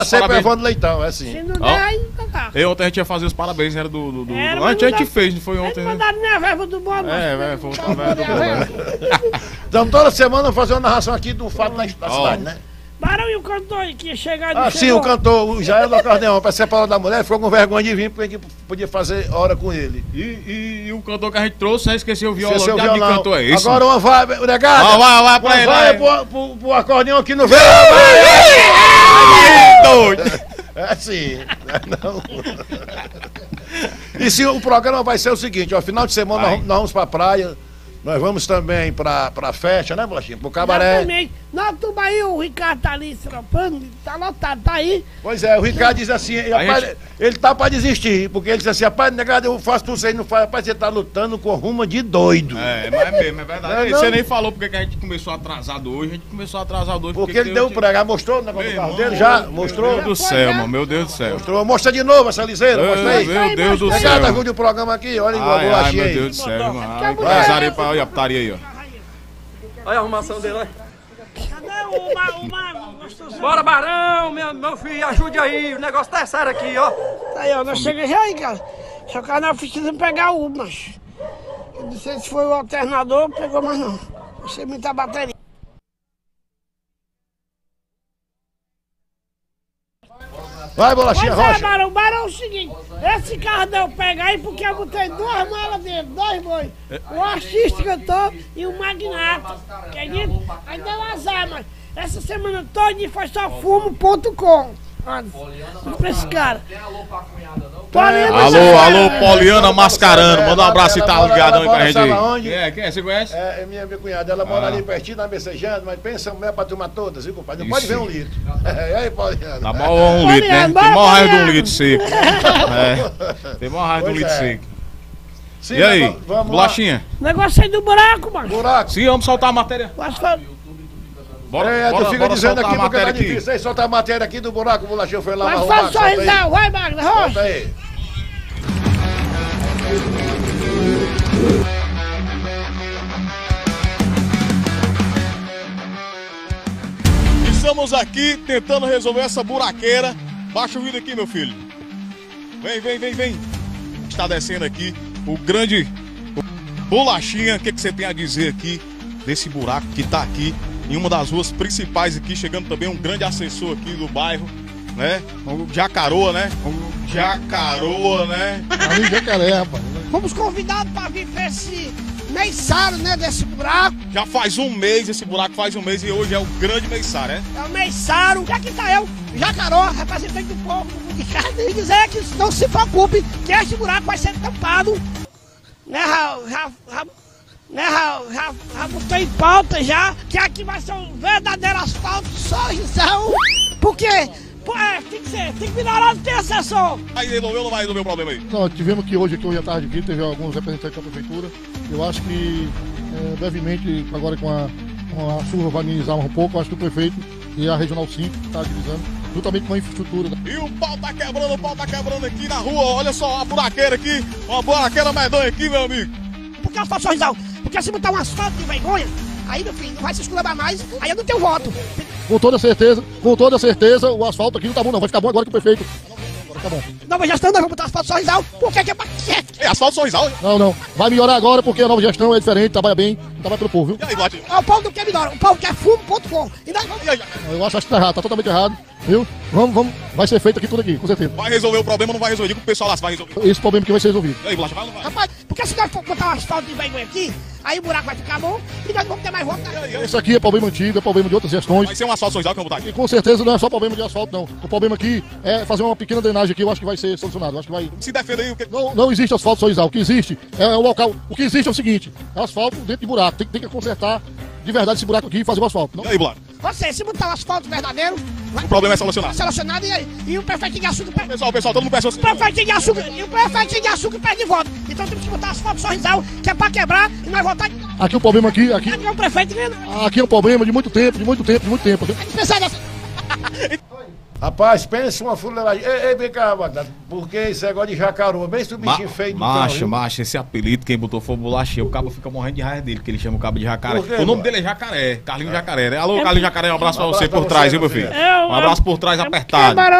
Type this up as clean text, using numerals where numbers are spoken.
Sempre Evandro Leitão, é assim. Se não der, aí tá. Ontem a gente ia fazer os parabéns, era do... Antes a gente fez, não foi ontem, né? Mandaram minha verba do bolo. Foi outra verba do bolo. Então toda semana eu fazer uma narração aqui do fato da cidade, né? Barão e o cantor que ia chegar... Sim, o cantor, o Jair do Acordeão, para separar da mulher, ficou com vergonha de vir, porque a gente podia fazer hora com ele. E o cantor que a gente trouxe, esqueceu o violão. Esqueceu o violão. violão. Cantor é esse? Agora uma vai, negada. Vai pra ele. Vai pro acordeão aqui no verão. Doido. É assim. Não. E se o programa vai ser o seguinte, ó, final de semana nós vamos pra praia. Nós vamos também pra festa, né, Bolachinha? Pro cabaré. Exatamente. Na Tubaí, o Ricardo tá ali estropando, tá lotado, tá aí. Pois é, o Ricardo diz assim, rapaz, ele tá pra desistir, porque ele diz assim, rapaz, negado, eu faço tudo isso aí, não faz, rapaz, você tá lutando com ruma de doido. Mas mesmo, é verdade. Não. Você nem falou porque que a gente começou atrasado hoje, Porque ele deu o pregar, mostrou o negócio do carro dele já? Mostrou? Meu Deus do céu, mano, meu Deus do céu. Mostrou, mostra de novo essa liseira, mostra aí. Meu Deus do céu. Negado, ajude o programa aqui, olha igual a bolachinha aí. Meu Deus do céu, mano. Olha a putaria aí, ó. Olha a arrumação dele, olha. Cadê o gostoso? Bora, Barão, meu filho, ajude aí, o negócio tá sério aqui, ó. Tá aí, ó, nós chegamos já aí, cara. Só que nós precisamos pegar o mas eu não sei se foi o alternador, pegou, mas não. Não sei muita bateria. Vai, bolachinha, Pois é, Rocha. Barão, é o seguinte, esse carro deu pegar aí porque eu botei duas malas dele, dois bois. O artista cantor e o magnata, acredita? Aí deu azar, mas essa semana toda foi só fumo.com. Pra esse cara. Alô, Poliana Mascarano, manda um abraço e tá ligadão aí pra gente aí. Quem é? Você conhece? É minha cunhada, ela mora ali pertinho, na Messejana, mas pensa, mulher pra tomar todas, viu, compadre? Não pode ver 1 litro. E aí, Poliana? Dá mal 1 litro, né? Tem maior raiva de 1 litro seco. Tem maior raiva de 1 litro seco. Sim, e aí, vamos bolachinha? Negócio aí do buraco, mano. Buraco. Sim, vamos soltar a matéria. Tu fica dizendo aqui porque tá difícil. Aí solta a matéria aqui do buraco, o bolachinho foi lá vai, arrumar. Faz sorrisão, vai, Magna, rocha. Solta aí. Estamos aqui tentando resolver essa buraqueira. Baixa o vídeo aqui, meu filho. Vem. Está descendo aqui o grande Bolachinha. O que você tem a dizer aqui desse buraco que tá aqui em uma das ruas principais aqui, chegando também um grande assessor aqui do bairro, né? O Jacaroa, né? Ali Jacaré, rapaz. Fomos convidados para vir ver esse meiçaro, né, desse buraco. Já faz 1 mês, esse buraco faz 1 mês e hoje é o grande meiçaro, né? É o meiçaro. E aqui tá eu, Jacaroa, representante do povo de casa, e dizer que não se preocupe, que este buraco vai ser tampado. Né, já botou em pauta já, que aqui vai ser um verdadeiro asfalto, sorrisão. Por quê? Tem que melhorar, tem assessor. Aí resolveu ou não vai resolver o problema aí? Não, tivemos que hoje à tarde aqui, teve alguns representantes da prefeitura. Eu acho que brevemente, agora com a chuva vai amenizar um pouco, eu acho que o prefeito e a Regional 5 está agilizando, juntamente com a infraestrutura. E o pau tá quebrando aqui na rua, olha só a buraqueira aqui, uma buraqueira medonha aqui, meu amigo. Por que asfalto sorrisão? Porque se botar um asfalto de vergonha, aí meu filho, não vai se esculabar mais, aí eu não tenho voto. Com toda certeza, o asfalto aqui não tá bom não, vai ficar bom agora que o prefeito. Agora tá bom. Nova gestão, nós vamos botar asfalto sorrisal, porque é pra quê? É asfalto sorrisal? Não, vai melhorar agora porque a nova gestão é diferente, trabalha bem, trabalha pelo povo, viu? E aí, Vlad? O povo não quer melhor, o povo quer fumo.com. E nós vamos... Eu acho que tá errado, tá totalmente errado, viu? Vamos, vai ser feito aqui tudo aqui, com certeza. Vai resolver o problema ou não vai resolver? Diga pro pessoal lá se vai resolver. Esse problema que vai ser resolvido. E aí, Vlad, vai ou não vai? Rapaz, porque se nós for botar um asfalto de vergonha aqui, aí o buraco vai ficar bom e nós vamos ter mais voto. Esse aqui é problema antigo, é problema de outras gestões. Vai ser um asfalto sorrisal que eu vou botar aqui. E com certeza não é só problema de asfalto, não. O problema aqui é fazer uma pequena drenagem aqui, eu acho que vai ser solucionado. Eu acho que vai... Se defenda aí o que... Não existe asfalto sorrisal. O que existe é o local. O que existe é o seguinte: é asfalto dentro de buraco. Tem que consertar de verdade esse buraco aqui e fazer o asfalto. Não? E aí, Vlad? Você, se botar um asfalto verdadeiro, O problema é solucionado. selecionado e o prefeitinho de açúcar perde. Pessoal, todo mundo peça. O prefeitinho de açúcar perde voto. Então temos que botar asfalto sorrisal, que é pra quebrar e nós votar. Aqui o problema aqui. Aqui é o prefeito ganha. Aqui é um problema de muito tempo. Tem que pensar nessa. Rapaz, pensa uma fuleiragem. Ei, vem cá, Bagdad, porque esse negócio de jacaroa, bem esse bichinho feio do cão, macho, esse apelido, quem botou foi o Bolachinha. O cabo fica morrendo de raiva dele, que ele chama o cabo de jacaré. O nome dele é Jacaré, Carlinhos Jacaré. Né? Alô, Carlinhos Jacaré, um abraço pra você por trás, viu, meu filho? Um abraço por trás apertado.